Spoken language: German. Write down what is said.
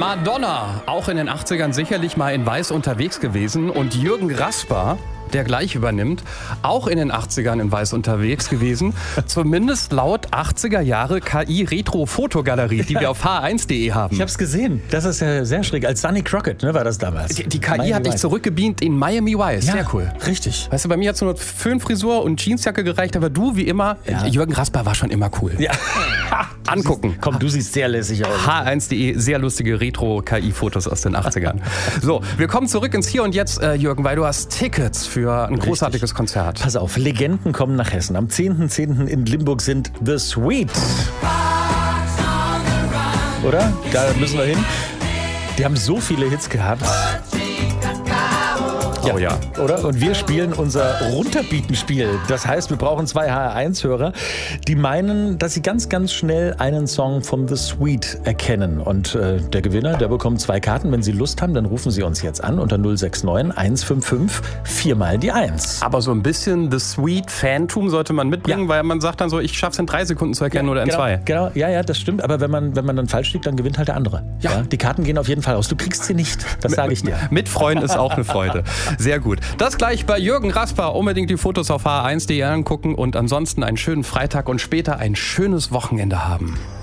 Madonna, auch in den 80ern sicherlich mal in Weiß unterwegs gewesen. Und Jürgen Rasper, der gleich übernimmt, auch in den 80ern in Weiß unterwegs gewesen. Zumindest laut 80er Jahre KI-Retro-Fotogalerie, die wir auf h1.de haben. Ich hab's gesehen. Das ist ja sehr schräg. Als Sonny Crockett, ne, war das damals. Die KI hat dich zurückgebeamt in Miami Vice. Sehr cool. Richtig. Weißt du, bei mir hat es nur Föhnfrisur und Jeansjacke gereicht, aber du, wie immer, Jürgen Rasper war schon immer cool. Ja. Angucken. Du siehst sehr lässig aus. h1.de, sehr lustige Retro-KI-Fotos aus den 80ern. So, wir kommen zurück ins Hier und Jetzt, Jürgen, weil du hast Tickets für ein großartiges Konzert. Pass auf, Legenden kommen nach Hessen. Am 10.10. in Limburg sind The Sweet. Oder? Da müssen wir hin. Die haben so viele Hits gehabt. Oh ja. Oder? Und wir spielen unser Runterbieten-Spiel. Das heißt, wir brauchen 2 HR1-Hörer, die meinen, dass sie ganz, ganz schnell einen Song von The Sweet erkennen. Und der Gewinner, der bekommt 2 Karten. Wenn Sie Lust haben, dann rufen Sie uns jetzt an unter 069 155 4 mal die 1. Aber so ein bisschen The Sweet-Fantum sollte man mitbringen, weil man sagt dann so, ich schaff's in 3 Sekunden zu erkennen oder in 2. Genau, ja, das stimmt. Aber wenn man dann falsch liegt, dann gewinnt halt der andere. Ja. Die Karten gehen auf jeden Fall aus. Du kriegst sie nicht. Das sage ich dir. Mit Freunden ist auch eine Freude. Sehr gut. Das gleich bei Jürgen Rasper. Unbedingt die Fotos auf h1.de angucken und ansonsten einen schönen Freitag und später ein schönes Wochenende haben.